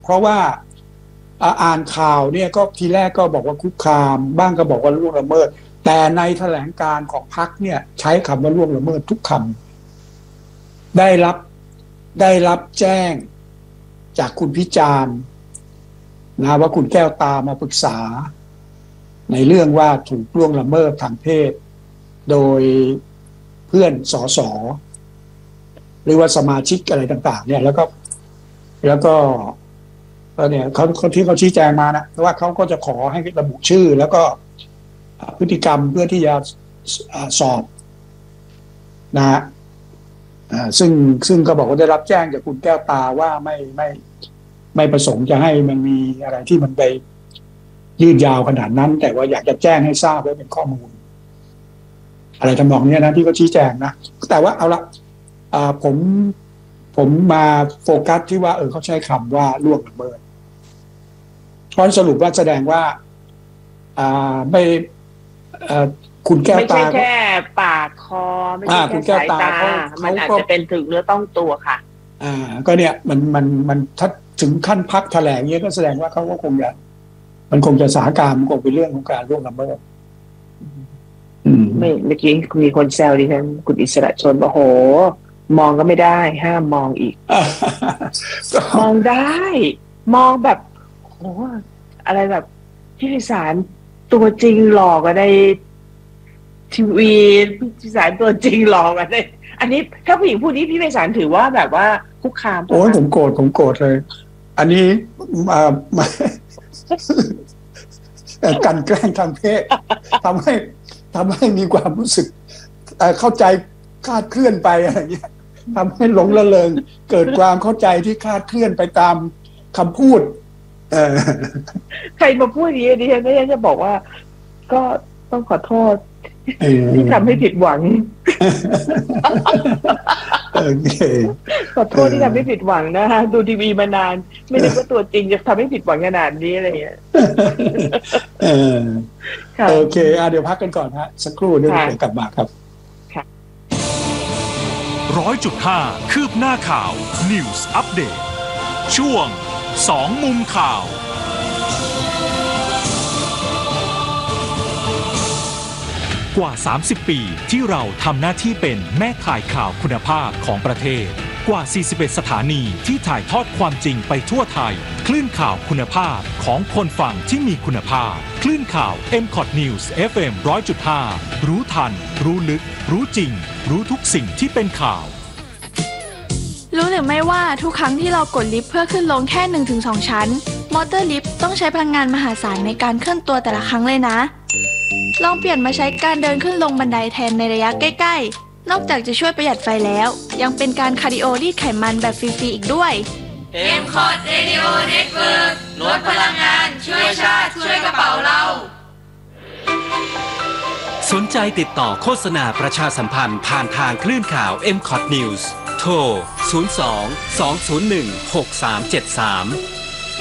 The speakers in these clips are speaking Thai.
เพราะว่าอ่านข่าวเนี่ยก็ทีแรกก็บอกว่าคุกคามบ้างก็บอกว่าล่วงละเมิดแต่ในแถลงการของพรรคเนี่ยใช้คำว่าล่วงละเมิดทุกคำได้รับแจ้งจากคุณพิจารณ์นะว่าคุณแก้วตามาปรึกษาในเรื่องว่าถูกล่วงละเมิดทางเพศโดยเพื่อนสสหรือว่าสมาชิกอะไรต่างๆเนี่ยแล้วก็เนี่ยเขาที่เขาชี้แจงมานะว่าเขาก็จะขอให้ระบุชื่อแล้วก็พฤติกรรมเพื่อที่จะสอบนะฮะซึ่งก็บอกว่าได้รับแจ้งจากคุณแก้วตาว่าไม่ประสงค์จะให้มันมีอะไรที่มันไปยืดยาวขนาดนั้นแต่ว่าอยากจะแจ้งให้ทราบไว้เป็นข้อมูลอะไรทำนองนี้นะที่เขาชี้แจงนะแต่ว่าเอาละผมมาโฟกัสที่ว่าเขาใช้คำว่าล่วงละเมิดเพราะสรุปว่าแสดงว่าไม่คุณแก้วตาไม่ใช่แค่ปากคอไม่ใช่แค่สายตามันอาจจะเป็นถึงเนื้อต้องตัวค่ะก็เนี่ยมันถ้าถึงขั้นพักแถลงเนี้ยก็แสดงว่าเขาก็คงจะสาการมันคงเป็นเรื่องของการล่วงละเมิดไม่เมื่อกี้มีคนแซวดิฉันคุณอิสระชนบอกโหมองก็ไม่ได้ห้ามมองอีก มองได้มองแบบโหอะไรแบบพี่ไพศาลตัวจริงหลอกกันในทีวีพี่ไพศาลตัวจริงหลอกกันในอันนี้ถ้าผู้หญิงพูดนี้พี่ไพศาลถือว่าแบบว่าคุกคามโอ้ยผมโกรธเลย อันนี้กันแกล้งทางเพศทำให้มีความรู้สึกเข้าใจคลาดเคลื่อนไปอะไรอย่างเงี้ยทำให้หลงละเลงเกิดความเข้าใจที่คลาดเคลื่อนไปตามคำพูดใครมาพูดอย่างนี้ดิฉันจะบอกว่าก็ต้องขอโทษที่ทำให้ผิดหวังขอโทษที่ทำให้ผิดหวังนะคะดูทีวีมานานไม่นึกว่าตัวจริงจะทำให้ผิดหวังขนาดนี้อะไรอย่างเงี้ยโอเคเดี๋ยวพักกันก่อนฮะสักครู่เดี๋ยวกลับมาครับ 100.5 คืบหน้าข่าว News Update ช่วง2มุมข่าวกว่า30ปีที่เราทำหน้าที่เป็นแม่ข่ายข่าวคุณภาพของประเทศกว่า41สถานีที่ถ่ายทอดความจริงไปทั่วไทยคลื่นข่าวคุณภาพของคนฟังที่มีคุณภาพคลื่นข่าว MCOT News FM 100.5 รู้ทันรู้ลึกรู้จริงรู้ทุกสิ่งที่เป็นข่าวรู้หรือไม่ว่าทุกครั้งที่เรากดลิฟต์เพื่อขึ้นลงแค่ 1-2 ชั้นมอเตอร์ลิฟต์ต้องใช้พลังงานมหาศาลในการเคลื่อนตัวแต่ละครั้งเลยนะลองเปลี่ยนมาใช้การเดินขึ้นลงบันไดแทนในระยะใกล้ๆนอกจากจะช่วยประหยัดไฟแล้วยังเป็นการคาร์ดิโอรีดไขมันแบบฟรีๆอีกด้วย MCOT Radio Network ลดพลังงานช่วยชาติช่วยกระเป๋าเราสนใจติดต่อโฆษณาประชาสัมพันธ์ผ่านทางคลื่นข่าว MCOT News โทร 02-201-6373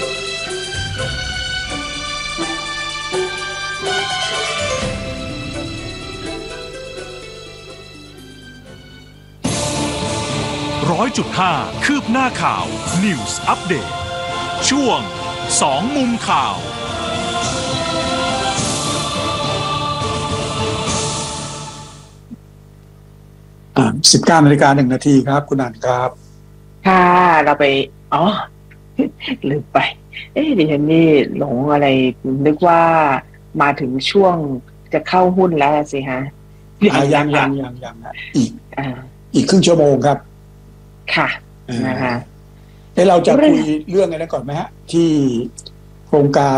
100.5 คืบหน้าข่าว News Update ช่วง2มุมข่าว 19:01 น.ครับคุณอั๋นครับค่ะเราไปลืมไปดิฉันนี่หลงอะไรนึกว่ามาถึงช่วงจะเข้าหุ้นแล้วสิฮะยังอีกครึ่งชั่วโมงครับค่ะนะคะเราจะคุยเรื่องอะไรก่อนไหมฮะที่โครงการ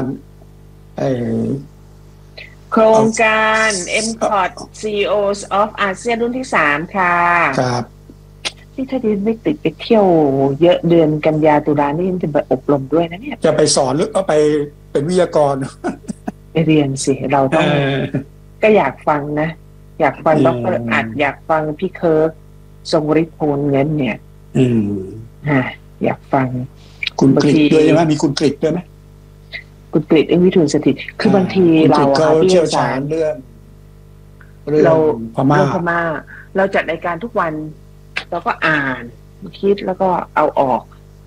MCOT CEOs of ASEAN รุ่นที่3ค่ะครับที่ถ้าดิฉันไม่ติดไปเที่ยวเยอะเดือนกันยาตุลานี่จะไปอบรมด้วยนะเนี่ยจะไปสอนหรือเอาไปเป็นวิทยากรไปเรียนสิเราต้องก็อยากฟังนะอยากฟังดร.อัดอยากฟังพี่เคิร์กทรงฤทธิ์โพลเงินเนี่ยอยากฟังคุณกฤษด้วยใช่ไหมมีคุณกฤษด้วยไหมคุณกฤษวิทูลสถิตคือบางทีเราเชี่ยวชาญเรื่องพม่าเราจัดรายการทุกวันเราก็อ่านคิดแล้วก็เอาออก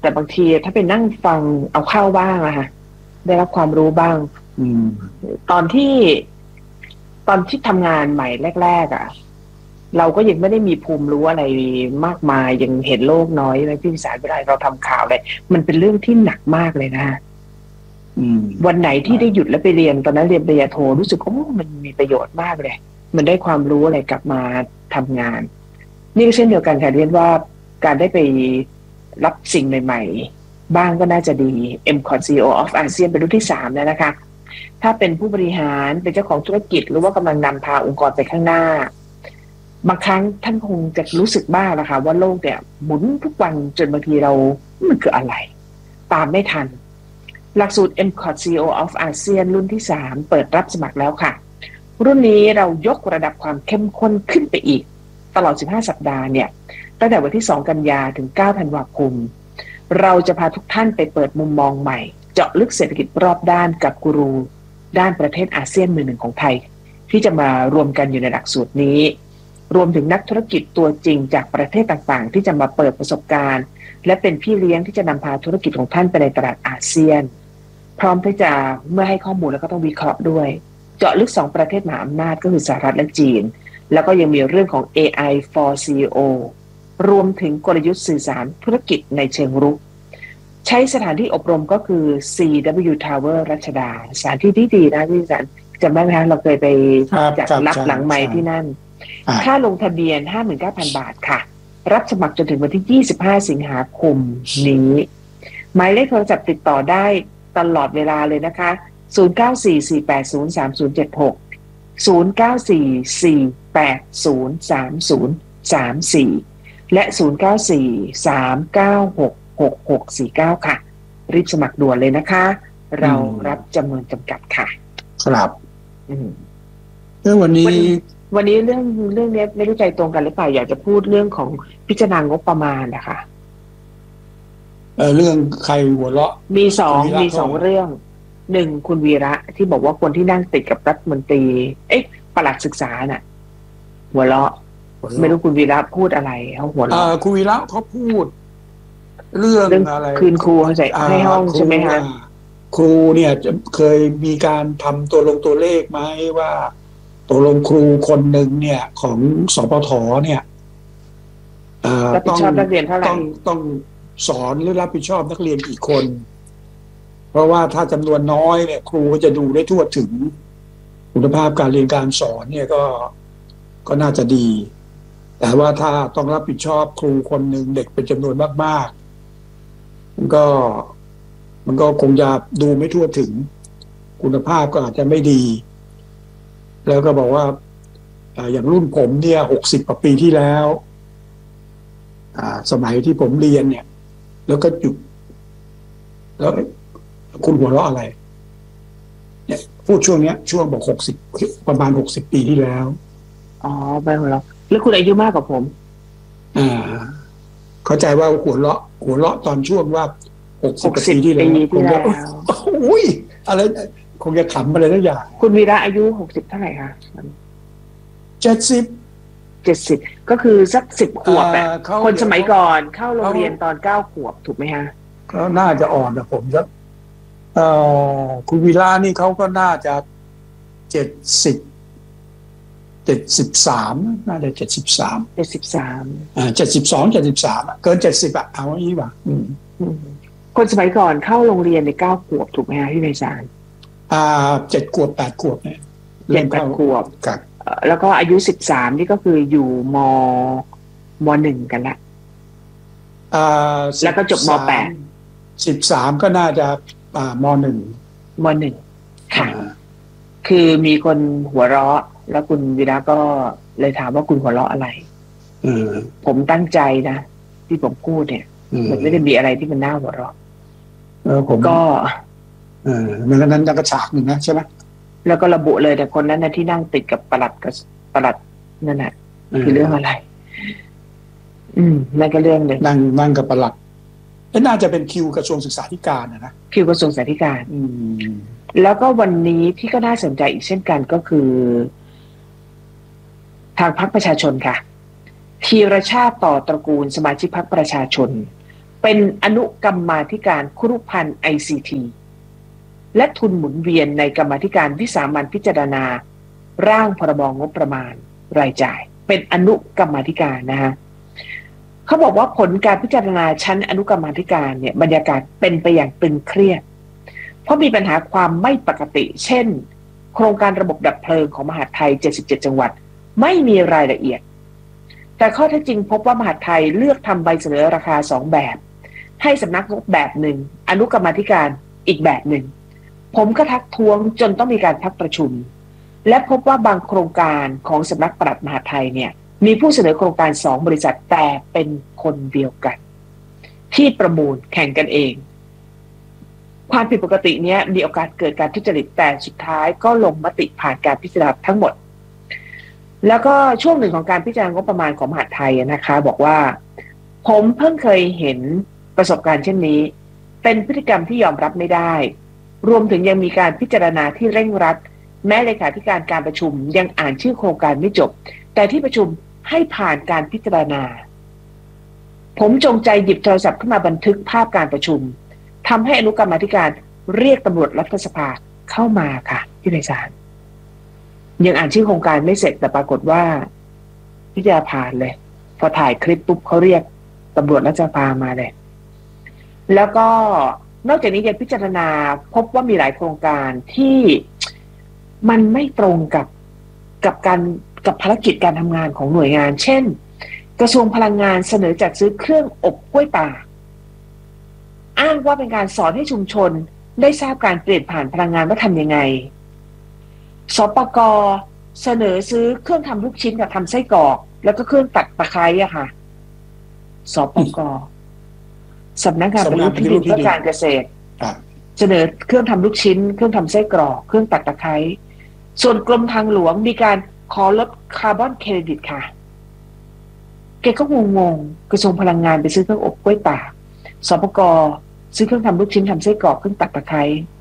แต่บางทีถ้าไปนั่งฟังเอาเข้าบ้างอะค่ะได้รับความรู้บ้าง ตอนที่ทำงานใหม่แรกๆอะเราก็ยังไม่ได้มีภูมิรู้อะไรมากมายยังเห็นโลกน้อยเลยพี่วิสารเวลาเราทำข่าวเลยมันเป็นเรื่องที่หนักมากเลยนะวันไหนที่ได้หยุดแล้วไปเรียนตอนนั้นเรียนปริญญาโทรู้สึกว่ามันมีประโยชน์มากเลยมันได้ความรู้อะไรกลับมาทำงานนี่ก็เช่นเดียวกันค่ะเรียนว่าการได้ไปรับสิ่งใหม่ๆบ้างก็น่าจะดี MCOT CEO of ASEAN เป็นรุ่นที่3แล้วนะคะถ้าเป็นผู้บริหารเป็นเจ้าของธุรกิจหรือว่ากำลังนำพาองค์กรไปข้างหน้าบางครั้งท่านคงจะรู้สึกบ้างนะคะว่าโลกเนี่ยหมุนทุกวันจนบางทีเรามันคืออะไรตามไม่ทันหลักสูตร MCOT CEO of ASEAN รุ่นที่3เปิดรับสมัครแล้วค่ะรุ่นนี้เรายกระดับความเข้มข้นขึ้นไปอีกตลอด15สัปดาห์เนี่ยตั้งแต่วันที่2กันยาถึง9ธันวาคมเราจะพาทุกท่านไปเปิดมุมมองใหม่เจาะลึกเศรษฐกิจรอบด้านกับกูรูด้านประเทศอาเซียนมือหนึ่งของไทยที่จะมารวมกันอยู่ในหลักสูตรนี้รวมถึงนักธุรกิจตัวจริงจากประเทศต่างๆที่จะมาเปิดประสบการณ์และเป็นพี่เลี้ยงที่จะนำพาธุรกิจของท่านไปในตลาดอาเซียนพร้อมที่จะเมื่อให้ข้อมูลแล้วก็ต้องวิเคราะห์ด้วยเจาะลึก2ประเทศมหาอำนาจก็คือสหรัฐและจีนแล้วก็ยังมีเรื่องของ AI for CEO รวมถึงกลยุทธ์สื่อสารธุรกิจในเชิงรุกใช้สถานที่อบรมก็คือ CW Tower รัชดาสถานที่ที่ดีนะพี่สันจำได้ไหมคะเราเคยไปจัดรับหลังไมค์ที่นั่นค่าลงทะเบียน 59,000 บาทค่ะรับสมัครจนถึงวันที่25สิงหาคมนี้หมายเลขโทรศัพท์ติดต่อได้ตลอดเวลาเลยนะคะ0944803076 0944803034และ0943966649ค่ะรีบสมัครด่วนเลยนะคะเรารับจำนวนจำกัดค่ะครับเรื่องวันนี้เรื่องนี้ไม่รู้ใจตรงกันหรือเปล่าอยากจะพูดเรื่องของพิจารณางบประมาณนะคะเรื่องใครหัวเราะมีสองเรื่อง1คุณวีระที่บอกว่าคนที่นั่งติดกับรัฐมนตรีปลัดศึกษาน่ะหัวเราะไม่รู้คุณวีระพูดอะไรเขาหัวเราะคุณวีระเขาพูดเรื่องอะไรคืนครูให้ห้องใช่ไหมคะครูเนี่ยจะเคยมีการทำตัวเลขไหมว่าตัวลงครูคนหนึ่งเนี่ยของสปทเนี่ยรับผิดชอบนักเรียนเท่าไหร่ต้องสอนหรือรับผิดชอบนักเรียนกี่คนเพราะว่าถ้าจำนวนน้อยเนี่ยครูก็จะดูได้ทั่วถึงคุณภาพการเรียนการสอนเนี่ยก็น่าจะดีแต่ว่าถ้าต้องรับผิดชอบครูคนหนึ่งเด็กเป็นจำนวนมากๆมันก็คงจะดูไม่ทั่วถึงคุณภาพก็อาจจะไม่ดีแล้วก็บอกว่าอย่างรุ่นผมเนี่ย60 กว่าปีที่แล้วสมัยที่ผมเรียนเนี่ยแล้วก็จุดแล้วคุณหัวเราะอะไรเนี่ยพูดช่วงเนี้ยช่วงบอก60ประมาณ60 ปีที่แล้วอ๋อไปหัวเราะแล้วคุณอายุมากกว่าผมเข้าใจว่าหัวเราะตอนช่วงว่า60 ปีที่แล้วคงจะอุ้ยอะไรคงจะขำอะไรทุกอย่างคุณวีระอายุ60เท่าไหร่คะ70ก็คือสัก10 ขวบแบบคนสมัยก่อนเข้าโรงเรียนตอน9 ขวบถูกไหมฮะก็น่าจะอ่อนนะผมครับคุณวีระนี่เขาก็น่าจะ73น่าจะ73 72 73เกิน70อะเอาอย่างนี้ป่ะคนสมัยก่อนเข้าโรงเรียนใน9 ขวบถูกไหมฮะพี่ไพศาล 7 ขวบ 8 ขวบเนี่ย 7-8 ขวบแล้วก็อายุ13นี่ก็คืออยู่ม.1 กันละแล้วก็จบม .8 13ก็น่าจะม .1 ค่ะคือมีคนหัวเราะแล้วคุณวีระก็เลยถามว่าคุณหัวเราะอะไรผมตั้งใจนะที่ผมพูดเนี่ยมันไม่ได้มีอะไรที่มันน่าหัวเราะผมก็มันก็นั้นก็ฉากหนึ่งนะใช่ไหมแล้วก็ระบุเลยแต่คนนั้นนะที่นั่งติดกับปลัดนั่นแหละคือเรื่องอะไรนั่นก็เรื่องหนึ่งนั่งกับปลัดน่าจะเป็นคิวกระทรวงศึกษาธิการนะคิวกระทรวงศึกษาธิการแล้วก็วันนี้ที่ก็น่าสนใจอีกเช่นกันก็คือทางพรรคประชาชนค่ะธีรชาติต่อตระกูลสมาชิกพรรคประชาชนเป็นอนุกรรมาธิการครุพันธ์ ICT และทุนหมุนเวียนในกรรมาธิการวิสามัญพิจารณาร่างพรบงบประมาณรายจ่ายเป็นอนุกรรมาธิการนะฮะเขาบอกว่าผลการพิจารณาชั้นอนุกรรมาธิการเนี่ยบรรยากาศเป็นไปอย่างตึงเครียดเพราะมีปัญหาความไม่ปกติเช่นโครงการระบบดับเพลิงของมหาดไทย77จังหวัดไม่มีรายละเอียดแต่ข้อเท็จจริงพบว่ามหาดไทยเลือกทำใบเสนอราคา2แบบให้สำนักงบแบบหนึ่งอนุกรรมาธิการอีกแบบหนึ่งผมก็ทักท้วงจนต้องมีการพักประชุมและพบว่าบางโครงการของสำนักปลัดมหาดไทยเนี่ยมีผู้เสนอโครงการ2บริษัทแต่เป็นคนเดียวกันที่ประมูลแข่งกันเองความผิดปกติเนี้ยมีโอกาสเกิดการทุจริตแต่สุดท้ายก็ลงมติผ่านการพิจารณาทั้งหมดแล้วก็ช่วงหนึ่งของการพิจารณางบประมาณของมหาดไทยนะคะบอกว่าผมเพิ่งเคยเห็นประสบการณ์เช่นนี้เป็นพฤติกรรมที่ยอมรับไม่ได้รวมถึงยังมีการพิจารณาที่เร่งรัดแม้เลขาธิการการประชุมยังอ่านชื่อโครงการไม่จบแต่ที่ประชุมให้ผ่านการพิจารณาผมจงใจหยิบโทรศัพท์ขึ้นมาบันทึกภาพการประชุมทำให้อนุกรรมาธิการเรียกตำรวจรัฐสภาเข้ามาค่ะที่ในศาลยังอ่านชื่อโครงการไม่เสร็จแต่ปรากฏว่าพิจารณาผ่านเลยพอถ่ายคลิปปุ๊บเขาเรียกตำรวจรัฐสภามาเลยแล้วก็นอกจากนี้ยังพิจารณาพบว่ามีหลายโครงการที่มันไม่ตรงกับภารกิจการทำงานของหน่วยงานเช่นกระทรวงพลังงานเสนอจัดซื้อเครื่องอบกล้วยตากอ้างว่าเป็นการสอนให้ชุมชนได้ทราบการเปลี่ยนผ่านพลังงานว่าทำยังไงสปก.เสนอซื้อเครื่องทำลูกชิ้นกับทำไส้กรอกแล้วก็เครื่องตัดตะไคร้อะค่ะสปก.สำนักงานปฏิรูปที่ดินเพื่อการเกษตรเสนอเครื่องทำลูกชิ้นเครื่องทำไส้กรอกเครื่องตัดตะไคร้ส่วนกรมทางหลวงมีการขอลดคาร์บอนเครดิตค่ะแกก็งงกระทรวงพลังงานไปซื้อเครื่องอบกล้วยตากสปก.ซื้อเครื่องทำลูกชิ้นทำไส้กรอกเครื่องตัดตะไคร้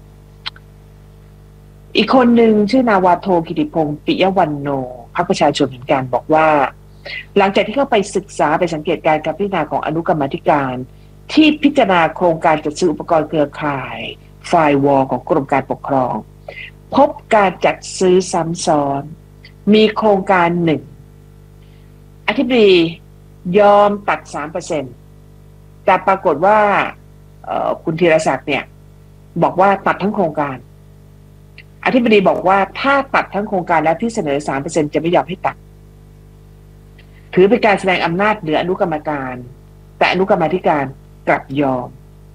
อีกคนหนึ่งชื่อนาวาโทกิติพงศ์ปิยวันโนพรรคประชาชนเห็นการบอกว่าหลังจากที่เข้าไปศึกษาไปสังเกตการพิจารณาของอนุกรรมาธิการที่พิจารณาโครงการจัดซื้ออุปกรณ์เครือข่ายไฟวอลของกรมการปกครองพบการจัดซื้อซ้ำซ้อนมีโครงการหนึ่งอธิบดียอมตัด 3% แต่ปรากฏว่าคุณธีรศักดิ์เนี่ยบอกว่าตัดทั้งโครงการอธิบดีบอกว่าถ้าตัดทั้งโครงการแล้วที่เสนอ 3% จะไม่ยอมให้ตัดถือเป็นการแสดงอำนาจเหนืออนุกรรมการแต่อนุกรรมาธิการกลับยอม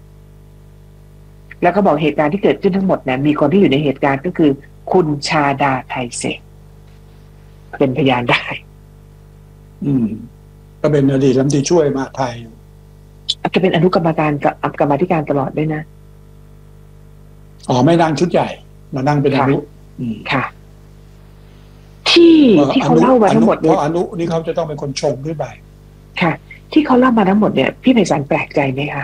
แล้วก็บอกเหตุการณ์ที่เกิดขึ้นทั้งหมดเนี่ยมีคนที่อยู่ในเหตุการณ์ก็คือคุณชาดาไทยเศรษฐ์เป็นพยานได้ก็เป็นอดีตรัฐมนตรีช่วยมหาดไทยจะเป็นอนุกรรมการกับกรรมาธิการตลอดด้วยนะไม่นั่งชุดใหญ่มานั่งเป็นอนุค่ะที่เขาเล่ามาทั้งหมดเพราะอนุนี่เขาจะต้องเป็นคนชงขึ้นไปค่ะที่เขาเล่ามาทั้งหมดเนี่ยพี่ไพศาลแปลกใจไหมคะ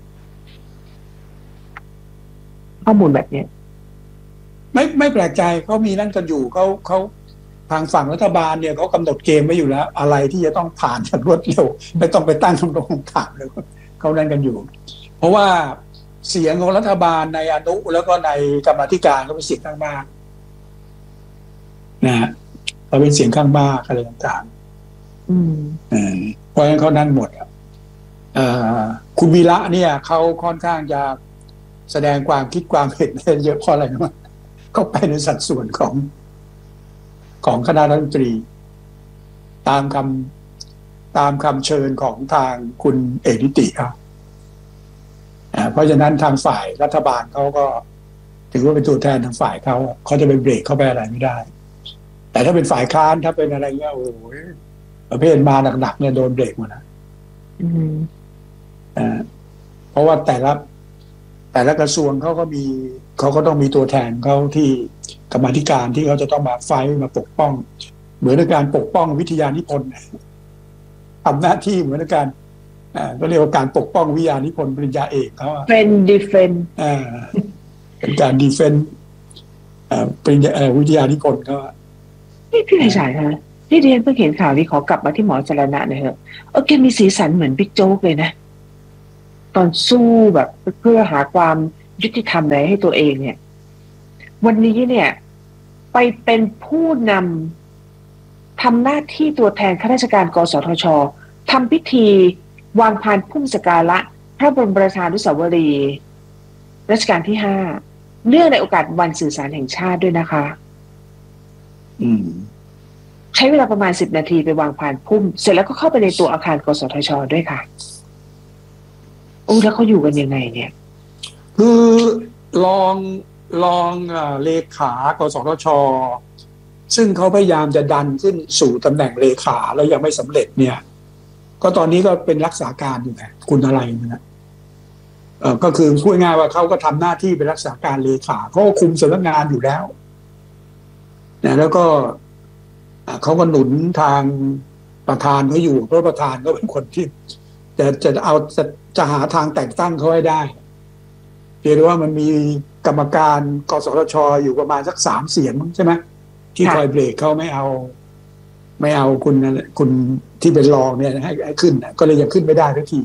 ข้อมูลแบบนี้ไม่แปลกใจเขามีนั่นกันอยู่เขาทางฝั่งรัฐบาลเนี่ยเขากำหนดเกมไว้อยู่แล้วอะไรที่จะต้องผ่านอย่างรวดเร็วไม่ต้องไปตั้งคำถามเลยเขานั่นกันอยู่เพราะว่าเสียงของรัฐบาลในอนุแล้วก็ในกรรมาธิการก็เป็นเสียงข้างมากนะฮะเขาเป็นเสียงข้างมากอะไรต่างๆเพราะฉะนั้นเขานั่นหมดคุณวีระเนี่ยเขาค่อนข้างจะแสดงความคิดความเห็นเยอะเพราะอะไรนะเขาไปในสัดส่วนของคณะรัฐมนตรีตามคำเชิญของทางคุณเอกนิติครับเพราะฉะนั้นทางฝ่ายรัฐบาลเขาก็ถือว่าเป็นตัวแทนทางฝ่ายเขาจะไปเบรกเข้าไปอะไรไม่ได้แต่ถ้าเป็นฝ่ายค้านถ้าเป็นอะไรเงี้ยโอ้ยประเภทมาหนักๆเนี่ยโดนเบรกหมดนะเพราะว่าแต่ละกระทรวงเขาก็ต้องมีตัวแทนเขาที่กรรมาธิการที่เขาจะต้องมาไฟมาปกป้องเหมือนในการปกป้องวิทยานิพนธ์ทำหน้าที่เหมือนในการก็เรียกว่าการปกป้องวิทยานิพนธ์ปริญญาเอกเขาเป็นดีเฟนส์เป็นการดีเฟนส์ปริญญาวิทยานิพนธ์เขาพี่ไพศาลคะที่เรียนเพิ่งเห็นข่าวนี้ขอกลับมาที่หมอจรณะหน่อยเถอะแกมีสีสันเหมือนบิ๊กโจ๊กเลยนะตอนสู้แบบเพื่อหาความยุติธรรมอะไรให้ตัวเองเนี่ยวันนี้เนี่ยไปเป็นผู้นำทำหน้าที่ตัวแทนข้าราชการกสทช.ทำพิธีวางพานพุ่มสักการะพระบรมราชานุสาวรีย์รัชกาลที่ 5เนื่องในโอกาสวันสื่อสารแห่งชาติด้วยนะคะใช้เวลาประมาณ10 นาทีไปวางพานพุ่มเสร็จแล้วก็เข้าไปในตัวอาคารกสทช.ด้วยค่ะโอ้แล้วเขาอยู่กันยังไงเนี่ยคือรองเลขากสทช.ซึ่งเขาพยายามจะดันขึ้นสู่ตำแหน่งเลขาแล้วยังไม่สำเร็จเนี่ยก็ตอนนี้ก็เป็นรักษาการอยู่ไงคุณอะไรนะก็คือพูดง่ายว่าเขาก็ทำหน้าที่เป็นรักษาการเลขาเขาก็คุมสำนักงานอยู่แล้วนะแล้วก็เขาก็หนุนทางประธานเขาอยู่เพราะประธานก็เป็นคนที่จะหาทางแต่งตั้งเขาให้ได้เรียกว่ามันมีกรรมการกสทช.อยู่ประมาณสัก3 เสียงใช่ไหมที่คอยเบรกเขาไม่เอาคุณที่เป็นรองเนี่ยให้ขึ้นก็เลยยังขึ้นไม่ได้ทุกที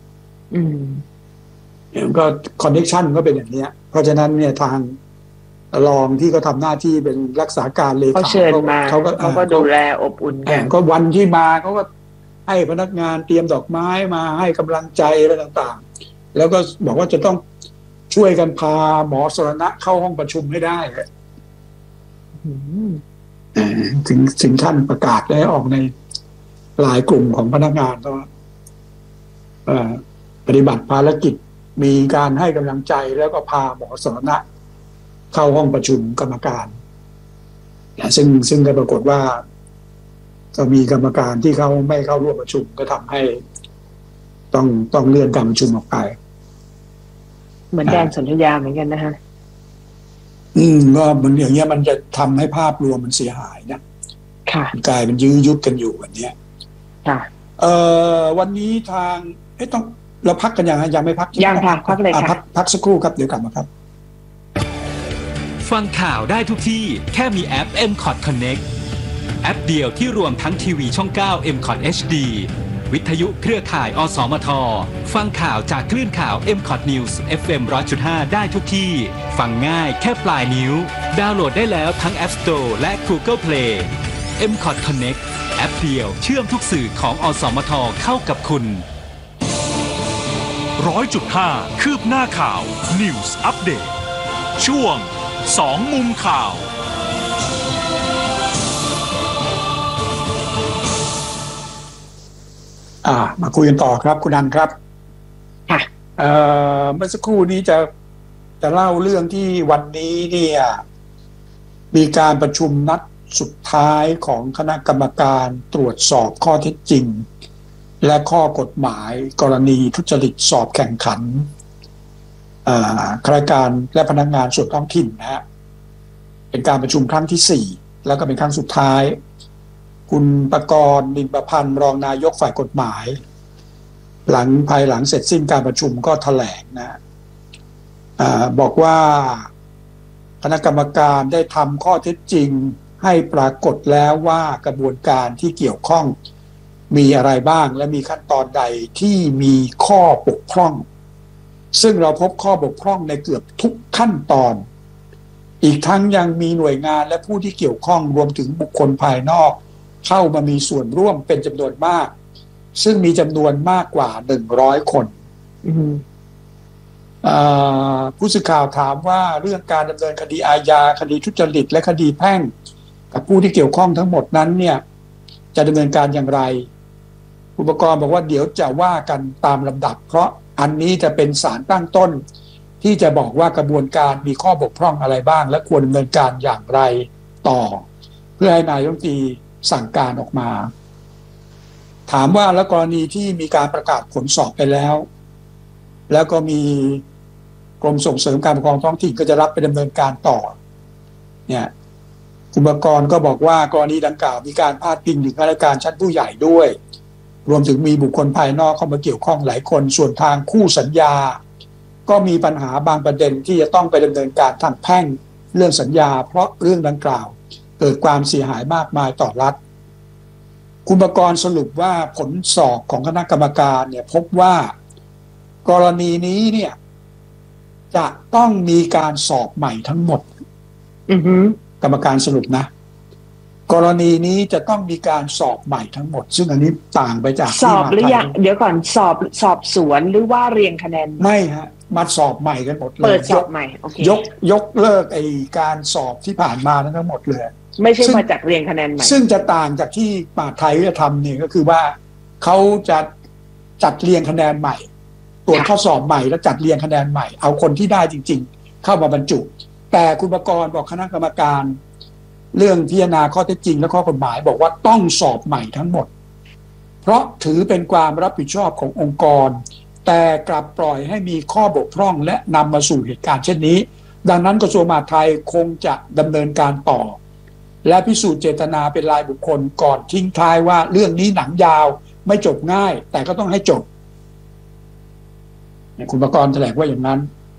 ก็คอนเนคชั่นก็เป็นอย่างนี้เพราะฉะนั้นเนี่ยทางรองที่เขาทำหน้าที่เป็นรักษาการเลขาเขาเชิญมาเขาก็ดูแลอบอุ่นกันก็วันที่มาเขาก็ให้พนักงานเตรียมดอกไม้มาให้กำลังใจอะไรต่างๆแล้วก็บอกว่าจะต้องช่วยกันพาหมอสรณะเข้าห้องประชุมให้ได้ถึงท่านประกาศได้ออกในหลายกลุ่มของพนักงานว่าปฏิบัติภารกิจมีการให้กำลังใจแล้วก็พาหมอสรณะเข้าห้องประชุมกรรมการซึ่งก็ปรากฏว่าก็มีกรรมการที่เขาไม่เข้าร่วมประชุมก็ทำให้ต้องเลื่อนการประชุมออกไปเหมือนแดนสนธยาเหมือนกันนะฮะก็มันอย่างเงี้ยมันจะทำให้ภาพรวมมันเสียหายนะค่ะกลายเป็นยื้อยุดกันอยู่วันนี้ค่ะวันนี้ทางต้องเราพักกันยังไม่พักยังพักเลยค่ะพักสักครู่ครับเดี๋ยวกลับมาครับฟังข่าวได้ทุกที่แค่มีแอป MCOT Connect แอปเดียวที่รวมทั้งทีวีช่อง 9 MCOT HD วิทยุเครือข่ายอสมทฟังข่าวจากคลื่นข่าว MCOT News FM 100.5 ได้ทุกที่ฟังง่ายแค่ปลายนิ้วดาวน์โหลดได้แล้วทั้ง App Store และ Google Play MCOT Connect แอปเดียวเชื่อมทุกสื่อของอสมทเข้ากับคุณ 100.5 คืบหน้าข่าว News Update ช่วง2 มุมข่าวมาคุยกันต่อครับคุณอันครับค่ะเมื่อสักครู่นี้จะเล่าเรื่องที่วันนี้เนี่ยมีการประชุมนัดสุดท้ายของคณะกรรมการตรวจสอบข้อเท็จจริงและข้อกฎหมายกรณีทุจริตสอบแข่งขันข้าราชการและพนักงานส่วนท้องถิ่นนะฮะเป็นการประชุมครั้งที่4แล้วก็เป็นครั้งสุดท้ายคุณประกรณ์ นินประพันธ์รองนายกฝ่ายกฎหมายภายหลังเสร็จสิ้นการประชุมก็แถลงนะบอกว่าคณะกรรมการได้ทำข้อเท็จจริงให้ปรากฏแล้วว่ากระบวนการที่เกี่ยวข้องมีอะไรบ้างและมีขั้นตอนใดที่มีข้อบกพร่องซึ่งเราพบข้อบกพร่องในเกือบทุกขั้นตอนอีกทั้งยังมีหน่วยงานและผู้ที่เกี่ยวข้องรวมถึงบุคคลภายนอกเข้ามามีส่วนร่วมเป็นจำนวนมากซึ่งมีจำนวนมากกว่า100 คนผู้สื่อข่าวถามว่าเรื่องการดำเนินคดีอาญาคดีทุจริตและคดีแพ่งกับผู้ที่เกี่ยวข้องทั้งหมดนั้นเนี่ยจะดำเนินการอย่างไรอุปกรณ์บอกว่าเดี๋ยวจะว่ากันตามลำดับเพราะอันนี้จะเป็นสารตั้งต้นที่จะบอกว่ากระบวนการมีข้อบกพร่องอะไรบ้างและควรดำเนินการอย่างไรต่อเพื่อให้นายกรัฐมนตรีสั่งการออกมาถามว่าแล้วกรณีที่มีการประกาศผลสอบไปแล้วก็มีกรมส่งเสริมการปกครองท้องถิ่นก็จะรับไปดำเนินการต่อเนี่ยอุปกรณ์ก็บอกว่ากรณีดังกล่าวมีการพาดพิงถึงข้าราชการชั้นผู้ใหญ่ด้วยรวมถึงมีบุคคลภายนอกเข้ามาเกี่ยวข้องหลายคนส่วนทางคู่สัญญาก็มีปัญหาบางประเด็นที่จะต้องไปดำเนินการทางแพ่งเรื่องสัญญาเพราะเรื่องดังกล่าวเกิดความเสียหายมากมายต่อรัฐคุณประกรณ์สรุปว่าผลสอบของคณะกรรมการเนี่ยพบว่ากรณีนี้เนี่ยจะต้องมีการสอบใหม่ทั้งหมดกรรมการสรุปนะกรณีนี้จะต้องมีการสอบใหม่ทั้งหมดซึ่งอันนี้ต่างไปจากสอบหรือยังเดี๋ยวก่อนสอบสวนหรือว่าเรียงคะแนนไม่ฮะมาสอบใหม่กันหมดเลยเปิดสอบใหม่โอเคยกเลิกไอ้การสอบที่ผ่านมาทั้งหมดเลยไม่ใช่มาจากเรียงคะแนนใหม่ซึ่งจะต่างจากที่มหาดไทยจะทำเนี่ยก็คือว่าเขาจะจัดเรียงคะแนนใหม่ตรวจข้อสอบใหม่แล้วจัดเรียงคะแนนใหม่เอาคนที่ได้จริงๆเข้ามาบรรจุแต่คุณประกรณ์บอกคณะกรรมการเรื่องพิจารณาข้อเท็จจริงและข้อกฎหมายบอกว่าต้องสอบใหม่ทั้งหมดเพราะถือเป็นความรับผิดชอบขององค์กรแต่กลับปล่อยให้มีข้อบกพร่องและนำมาสู่เหตุการณ์เช่นนี้ดังนั้นกระทรวงมหาดไทยคงจะดำเนินการต่อและพิสูจน์เจตนาเป็นรายบุคคลก่อนทิ้งท้ายว่าเรื่องนี้หนังยาวไม่จบง่ายแต่ก็ต้องให้จบคุณประกรณ์แถลงว่าอย่างนั้น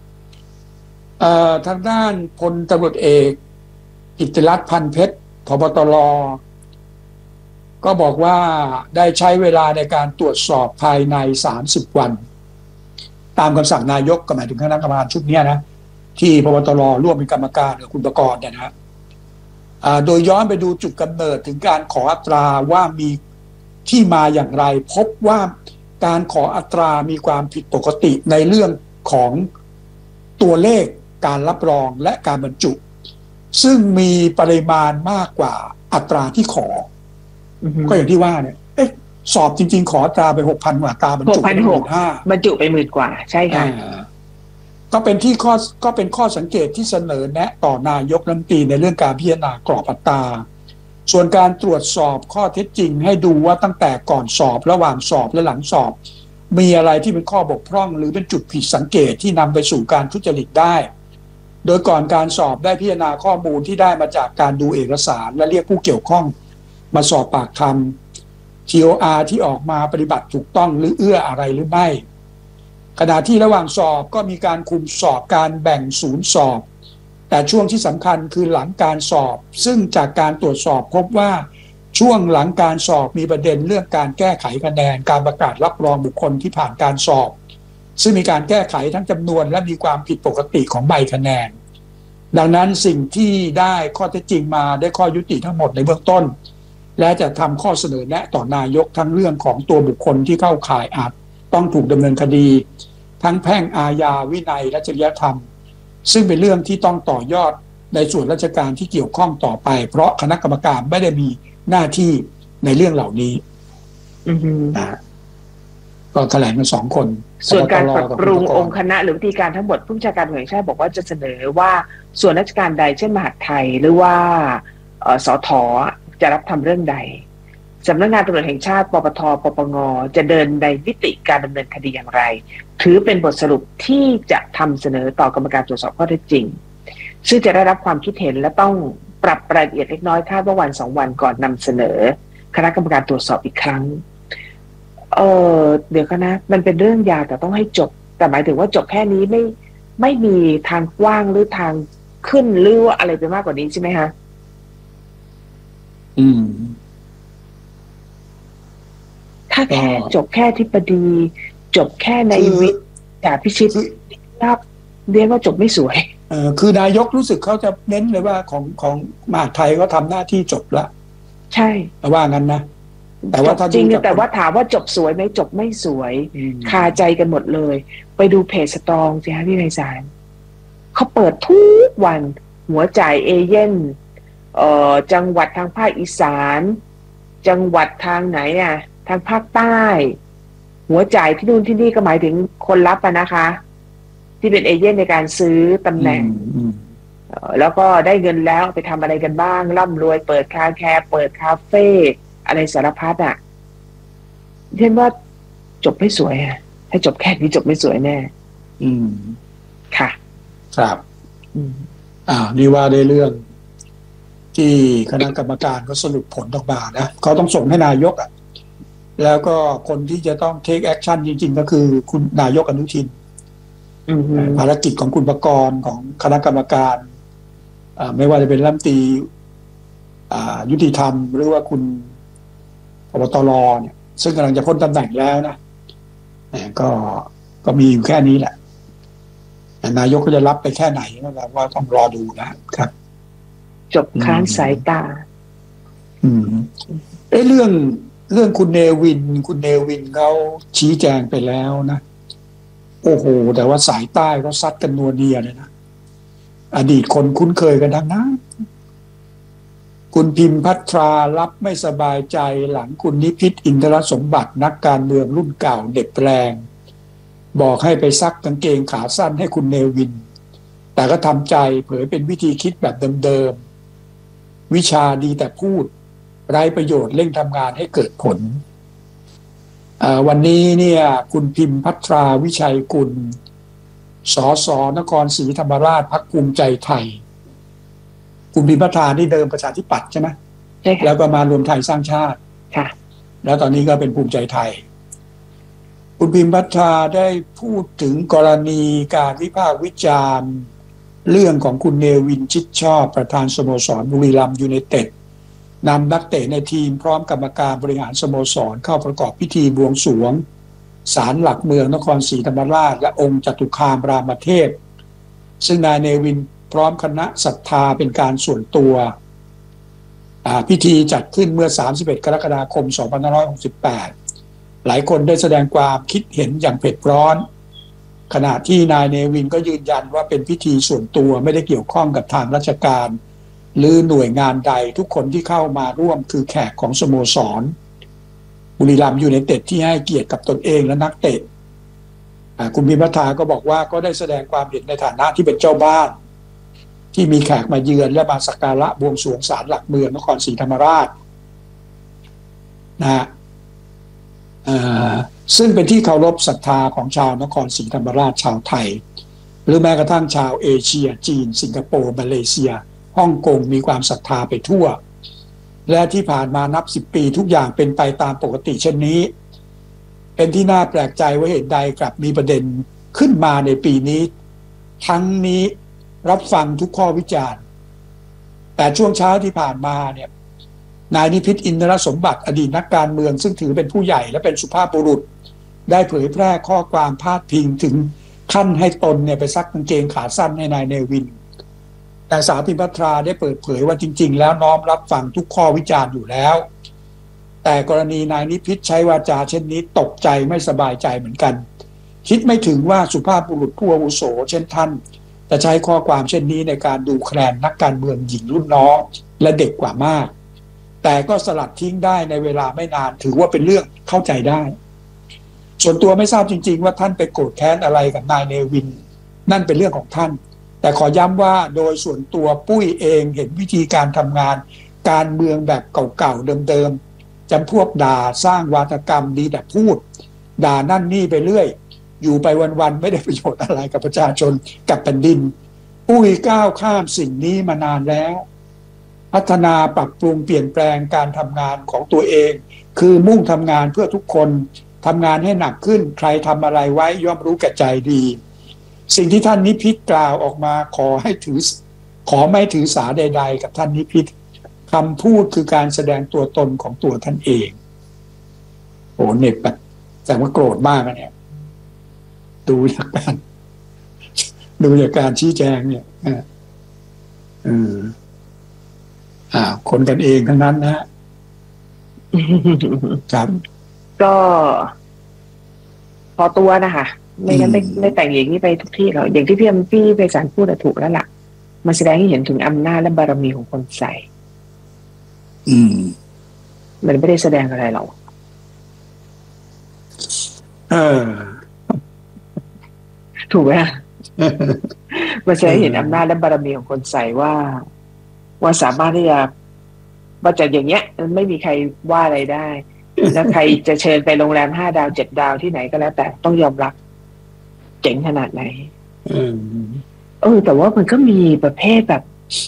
ทางด้านพลตำรวจเอกกิตติรัตน์พันเพชรผบ.ตร.ก็บอกว่าได้ใช้เวลาในการตรวจสอบภายใน30วันตามคำสั่งนายกก็หมายถึงคณะกรรมการชุดนี้นะที่พบ.ตร.ร่วมเป็นกรรมการกับคุณประกรณ์เนี่ยนะโดยย้อนไปดูจุดกำเนิดถึงการขออัตราว่ามีที่มาอย่างไรพบว่าการขออัตรามีความผิดปกติในเรื่องของตัวเลขการรับรองและการบรรจุซึ่งมีปริมาณมากกว่าอัตราที่ขอก็อย่างที่ว่าเนี่ยสอบจริงๆขออัตราไป 6,000 กว่าอัตราบรรจุไป 15,000 บรรจุไป10,000 กว่าใช่ค่ะก็เป็นข้อสังเกตที่เสนอแนะต่อนายกรัฐมนตรีในเรื่องการพิจารณากรอบอัตราส่วนการตรวจสอบข้อเท็จจริงให้ดูว่าตั้งแต่ก่อนสอบระหว่างสอบและหลังสอบมีอะไรที่เป็นข้อบกพร่องหรือเป็นจุดผิดสังเกตที่นำไปสู่การทุจริตได้โดยก่อนการสอบได้พิจารณาข้อมูลที่ได้มาจากการดูเอกสารและเรียกผู้เกี่ยวข้องมาสอบปากคำ TOR ที่ออกมาปฏิบัติถูกต้องหรือเอื้ออะไรหรือไม่ขณะที่ระหว่างสอบก็มีการคุมสอบการแบ่งศูนย์สอบแต่ช่วงที่สำคัญคือหลังการสอบซึ่งจากการตรวจสอบพบว่าช่วงหลังการสอบมีประเด็นเรื่องการแก้ไขคะแนนการประกาศรับรองบุคคลที่ผ่านการสอบซึ่งมีการแก้ไขทั้งจำนวนและมีความผิดปกติของใบคะแนนดังนั้นสิ่งที่ได้ข้อเท็จจริงมาได้ข้อยุติทั้งหมดในเบื้องต้นและจะทำข้อเสนอแนะต่อนายกทั้งเรื่องของตัวบุคคลที่เข้าข่ายอาจต้องถูกดำเนินคดีทั้งแพ่งอาญาวินัยและจริยธรรมซึ่งเป็นเรื่องที่ต้องต่อยอดในส่วนราชการที่เกี่ยวข้องต่อไปเพราะคณะกรรมการไม่ได้มีหน้าที่ในเรื่องเหล่านี้ก็แถลงกัน2 คนส่วนการปรับปรุงองค์คณะหรือวิธีการทั้งหมดผู้บัญชาการตำรวจแห่งชาติบอกว่าจะเสนอว่าส่วนราชการใดเช่นมหาดไทยหรือว่าสท.จะรับทำเรื่องใดสำนักงานตำรวจแห่งชาติปปท.ปปง.จะเดินในมิติการดำเนินคดีอย่างไรถือเป็นบทสรุปที่จะทำเสนอต่อกรรมการตรวจสอบข้อเท็จจริงซึ่งจะได้รับความคิดเห็นและต้องปรับรายละเอียดเล็กน้อยคาดว่า1-2 วันก่อนนำเสนอคณะกรรมการตรวจสอบอีกครั้งเดี๋ยวนะมันเป็นเรื่องยาวแต่ต้องให้จบแต่หมายถึงว่าจบแค่นี้ไม่มีทางกว้างหรือทางขึ้นหรือว่าอะไรไปมากกว่านี้ใช่ไหมคะถ้าแค่จบแค่ธิบดีจบแค่ในวิทยาพิชิตรับเรียนว่าจบไม่สวยคือนายกรู้สึกเขาจะเน้นเลยว่าของมหาดไทยเขาทำหน้าที่จบแล้วใช่แต่ว่างั้นนะแต่ว่าจริงแต่ว่าถามว่าจบสวยไหมจบไม่สวยคาใจกันหมดเลยไปดูเพจสตรองสิฮะพี่ไพศาลเขาเปิดทุกวันหัวจ่ายเอเย่นจังหวัดทางภาคอีสานจังหวัดทางไหนทางภาคใต้หัวจ่ายที่นู่นที่นี่ก็หมายถึงคนรับนะคะที่เป็นเอเย่นในการซื้อตำแหน่งแล้วก็ได้เงินแล้วไปทำอะไรกันบ้างร่ำรวยเปิดคาแคร์เปิดคาเฟ่อะไรสารพัดเช่นว่าจบไม่สวยถ้าจบแค่นี้จบไม่สวยแน่ค่ะครับนี่ว่าได้เรื่องที่คณะกรรมการก็สรุปผลออกมานะเขาต้องส่งให้นายกแล้วก็คนที่จะต้อง take action จริงๆก็คือคุณนายกอนุทินภารกิจของคุณประกรณ์ของคณะกรรมการไม่ว่าจะเป็นรัฐมนตรียุติธรรมหรือว่าคุณพบตรเนี่ยซึ่งกำลังจะพ้นตำแหน่งแล้วนะก็ก็มีอยู่แค่นี้แหละแต่นายกก็จะรับไปแค่ไหนก็ว่าต้องรอดูนะครับจบค้านสายตาเรื่องคุณเนวินเขาชี้แจงไปแล้วนะโอ้โหแต่ว่าสายใต้เขาซัดกันนัวเนียเลยนะอดีตคนคุ้นเคยกันทั้งนั้นคุณพิมพ์พัทรารับไม่สบายใจหลังคุณนิพิษอินทรสมบัตินักการเมืองรุ่นเก่าเด็กแรงบอกให้ไปซักกางเกงขาสั้นให้คุณเนวินแต่ก็ทำใจเผยเป็นวิธีคิดแบบเดิมๆวิชาดีแต่พูดไร้ประโยชน์เร่งทำงานให้เกิดผลวันนี้เนี่ยคุณพิมพ์พัทราวิชัยกุลสสนครศรีธรรมราชพรรคภูมิใจไทยคุณพิมพ์พัทรานี่เดิมประชาธิปัตย์ใช่ไหมใช่ค่ะแล้วก็มารวมไทยสร้างชาติค่ะแล้วตอนนี้ก็เป็นภูมิใจไทยคุณพิมพ์พัทราได้พูดถึงกรณีการวิพากษ์วิจารณ์เรื่องของคุณเนวินชิดชอบประธานสโมสรบุรีรัมย์ยูไนเต็ดนำนักเตะในทีมพร้อมกรรมการบริหารสโมสรเข้าประกอบพิธีบวงสรวงศาลหลักเมืองนครศรีธรรมราชและองค์จตุคามรามเทพซึ่งนายเนวินพร้อมคณะศรัทธาเป็นการส่วนตัวพิธีจัดขึ้นเมื่อ31กรกฎาคม2568หลายคนได้แสดงความคิดเห็นอย่างเผ็ดร้อนขณะที่นายเนวินก็ยืนยันว่าเป็นพิธีส่วนตัวไม่ได้เกี่ยวข้องกับทางราชการหรือหน่วยงานใดทุกคนที่เข้ามาร่วมคือแขกของสโมสรบุรีรัมย์ยูไนเต็ดที่ให้เกียรติกับตนเองและนักเตะคุณพิมพ์พัทราก็บอกว่าก็ได้แสดงความเห็นในฐานะที่เป็นเจ้าบ้านที่มีแขกมาเยือนและมาสักการะบวงสรวงศาลหลักเมืองนครศรีธรรมราชนะซึ่งเป็นที่เคารพศรัทธาของชาวนครศรีธรรมราชชาวไทยหรือแม้กระทั่งชาวเอเชียจีนสิงคโปร์มาเลเซียฮ่องกงมีความศรัทธาไปทั่วและที่ผ่านมานับ10 ปีทุกอย่างเป็นไปตามปกติเช่นนี้เป็นที่น่าแปลกใจว่าเหตุใดกลับมีประเด็นขึ้นมาในปีนี้ทั้งนี้รับฟังทุกข้อวิจารณ์แต่ช่วงเช้าที่ผ่านมาเนี่ยนายนิพิษอินทรสมบัติอดีตนักการเมืองซึ่งถือเป็นผู้ใหญ่และเป็นสุภาพบุรุษได้เผยแพร่ข้อความพาดพิงถึงขั้นให้ตนเนี่ยไปซักกางเกงขาสั้นให้นายเนวินแต่สาวพิมพ์พัทราได้เปิดเผยว่าจริงๆแล้วน้อมรับฟังทุกข้อวิจารณ์อยู่แล้วแต่กรณีนายนิพิษใช้วาจาเช่นนี้ตกใจไม่สบายใจเหมือนกันคิดไม่ถึงว่าสุภาพบุรุษผู้อาวุโสเช่นท่านจะใช้ข้อความเช่นนี้ในการดูแคลนนักการเมืองหญิงรุ่นน้องและเด็กกว่ามากแต่ก็สลัดทิ้งได้ในเวลาไม่นานถือว่าเป็นเรื่องเข้าใจได้ส่วนตัวไม่ทราบจริงๆว่าท่านไปโกรธแค้นอะไรกับนายเนวินนั่นเป็นเรื่องของท่านแต่ขอย้ำว่าโดยส่วนตัวปุ้ยเองเห็นวิธีการทำงานการเมืองแบบเก่าๆเดิมๆจำพวกด่าสร้างวาทกรรมดีแต่พูดด่านั่นนี่ไปเรื่อยอยู่ไปวันๆไม่ได้ประโยชน์อะไรกับประชาชนกับแผ่นดินปุ้ยก้าวข้ามสิ่งนี้มานานแล้วพัฒนาปรับปรุงเปลี่ยนแปลงการทำงานของตัวเองคือมุ่งทำงานเพื่อทุกคนทำงานให้หนักขึ้นใครทำอะไรไว้ย่อมรู้แก่ใจดีสิ่งที่ท่านนิพิษกล่าวออกมาขอไม่ถือสาใดๆกับท่านนิพิษคำพูดคือการแสดงตัวตนของตัวท่านเองโอ้เน็บแบบแต่ว่าโกรธมากนะเนี่ยดูจากการชี้แจงเนี่ยคนกันเองทั้งนั้นนะฮะครับก็พอตัวนะคะไม่งั้นไม่แต่งอย่างนี้ไปทุกที่หรอกอย่างที่พี่ไปสารพูดถูกแล้วล่ะมันแสดงให้เห็นถึงอำนาจและบารมีของคนใส่มันไม่ได้แสดงอะไรหรอกถูกไหมมันแสดงให้เห็นอำนาจและบารมีของคนใส่ว่าสามารถที่จะว่าจะอย่างเงี้ยไม่มีใครว่าอะไรได้แล้วใครจะเชิญไปโรงแรม5 ดาว 7 ดาวที่ไหนก็แล้วแต่ต้องยอมรับเจ๋งขนาดไหนแต่ว่ามันก็มีประเภทแบบ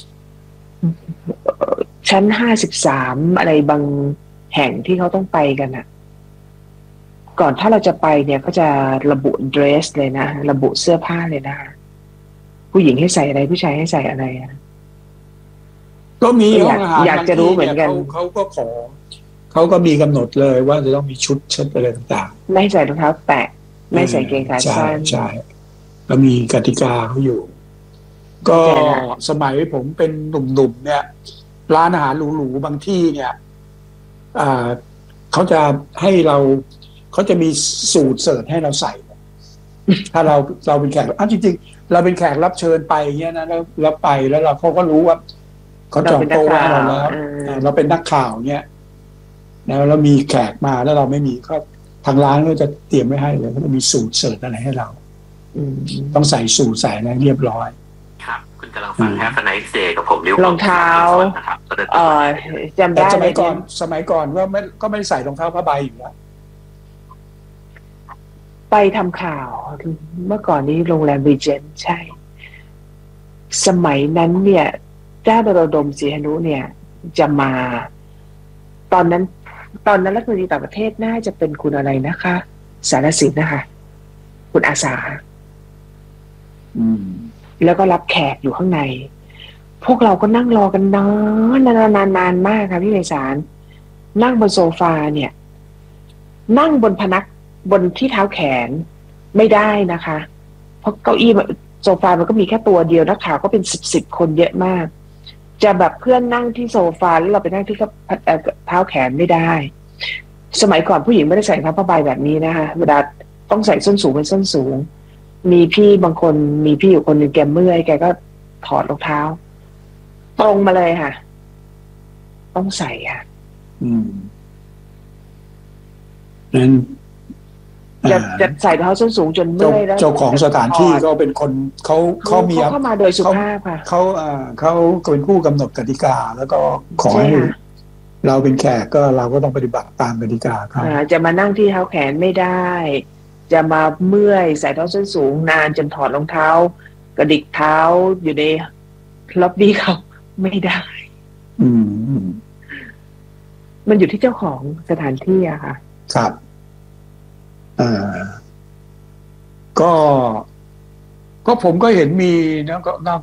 ชั้น53อะไรบางแห่งที่เขาต้องไปกันอ่ะก่อนถ้าเราจะไปเนี่ยก็จะระบุเดรสเลยนะระบุเสื้อผ้าเลยนะผู้หญิงให้ใส่อะไรผู้ชายให้ใส่อะไรก็มีอยากจะรู้เหมือนกันเขาก็มีกำหนดเลยว่าจะต้องมีชุดอะไรต่างๆไม่ใส่รองเท้าแตะไม่ใส่เกงขาสั้นใช่แล้วมีกติกาเขาอยู่ ก็สมัยผมเป็นหนุ่มๆเนี่ยร้านอาหารหรูๆบางที่เนี่ยเขาจะให้เขาจะมีสูตรเสิร์ฟให้เราใส่ ถ้าเราเป็นแขกจริงๆเราเป็นแขกรับเชิญไปเงี้ยนะแล้วไปแล้วเขาก็รู้ว่าเขาจองโต๊ะให้เราแล้วเราเป็นนักข่าวเนี่ยแล้วมีแขกมาแล้วเราไม่มีก็ทางร้านก็จะเตรียมไว้ให้เลยเขาจะมีสูตรเสิร์ฟอะไรให้เราต้องใส่สูตรใส่อะไรเรียบร้อยครับคุณกำลังฟังแฮปปี้ไนท์เดย์กับผมริวรองเท้าจำได้แต่สมัยก่อนว่าก็ไม่ใส่รองเท้าผ้าใบอยู่แล้วไปทำข่าวเมื่อก่อนนี้โรงแรมรีเจนต์ใช่สมัยนั้นเนี่ยเจ้าดรดมศรีหนุเนี่ยจะมาตอนนั้นรัฐมนตรีต่างประเทศน่าจะเป็นคุณอะไรนะคะสารสินนะคะคุณอาสาแล้วก็รับแขกอยู่ข้างในพวกเราก็นั่งรอกันนานมากค่ะพี่ไพศาลนั่งบนโซฟาเนี่ยนั่งบนพนักบนที่เท้าแขนไม่ได้นะคะเพราะเก้าอี้โซฟามันก็มีแค่ตัวเดียวนักข่าวก็เป็นสิบคนเยอะมากจะแบบเพื่อนนั่งที่โซฟาแล้วเราไปนั่งที่เท้าแขนไม่ได้สมัยก่อนผู้หญิงไม่ได้ใส่ผ้าใบแบบนี้นะคะเวลาต้องใส่ส้นสูงเป็นส้นสูงมีพี่บางคนมีพี่อยู่คนหนึ่งแกเมื่อยแกก็ถอดรองเท้าตรงมาเลยค่ะต้องใส่ค่ะนั้นจะใส่รองเท้าส้นสูงจนเมื่อยแล้วเจ้าของสถานที่ก็เป็นคนเขาเข้ามาโดยสุภาพค่ะเขาเป็นผู้กำหนดกติกาแล้วก็ขอให้เราเป็นแขกก็เราก็ต้องปฏิบัติตามกติกาครับจะมานั่งที่เท้าแขนไม่ได้จะมาเมื่อยใส่รองเท้าส้นสูงนานจนถอดรองเท้ากระดิกเท้าอยู่ในล็อบบี้เขาไม่ได้มันอยู่ที่เจ้าของสถานที่อะค่ะครับก็ผมก็เห็นมีนะก็นอก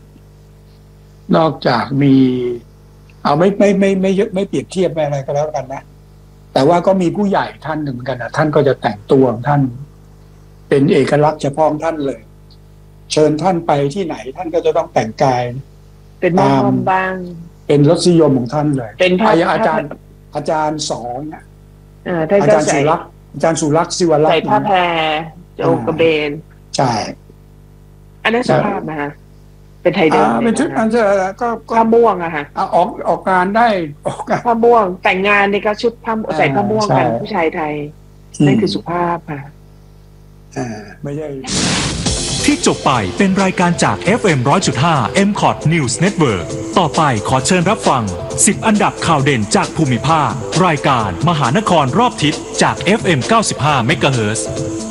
จากมีเอาไม่เปรียบเทียบอะไรก็แล้วกันนะแต่ว่าก็มีผู้ใหญ่ท่านหนึ่งเหมือนกันนะท่านก็จะแต่งตัวของท่านเป็นเอกลักษณ์เฉพาะท่านเลยเชิญท่านไปที่ไหนท่านก็จะต้องแต่งกายเป็นตามบางเป็นรสนิยมของท่านเลยเป็นอาจารย์สอนเนี่ยอาจารย์สุรักษ์ศิวรักษ์ใส่ผ้าแพรโจงกระเบนใช่อันนั้นสภาพนะคะเป็นไทยเดิมเป็นชุดอันก็ผ้าม่วงอะค่ะออกงานได้ผ้าม่วงแต่งงานนี่ก็ชุดผ้าใส่ผ้าม่วงกันผู้ชายไทยนั่นคือสุภาพค่ะไม่ใช่ที่จบไปเป็นรายการจาก FM 100.5 MCOT News Network ต่อไปขอเชิญรับฟัง10อันดับข่าวเด่นจากภูมิภาครายการมหานครรอบทิศจาก FM 95 MHz